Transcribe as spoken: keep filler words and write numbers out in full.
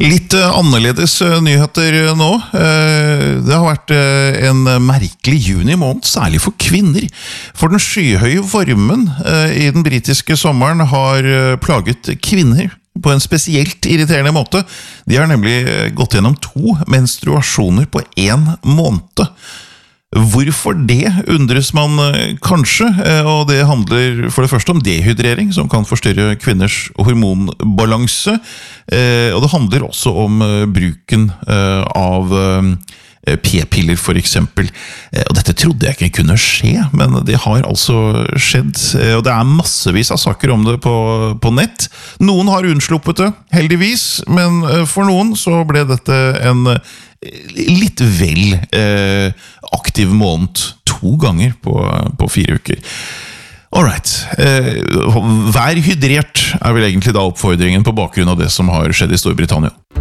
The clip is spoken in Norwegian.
Litt annerledes nyheter nå. Det har vært en merkelig juni måned, særlig for kvinner. For den skyhøye varmen i den britiske sommeren har plaget kvinner på en spesielt irriterende måte. De har nemlig gått gjennom to menstruasjoner på en måned. Hvorfor det, undres man kanskje, og det handler for det første om dehydrering, som kan forstyrre kvinners hormonbalanse, og det handler også om bruken av p-piller for eksempel. Og dette trodde jeg ikke kunne skje, men det har altså skjedd, og det er massevis av saker om det på, på nett. Noen har unnsluppet det, heldigvis, men for noen så ble dette en litt vel eh, aktiv måned, to ganger på, på fire uker. Alright, eh, vær hydrert er vel egentlig da oppfordringen på bakgrunn av det som har skjedd i Storbritannia.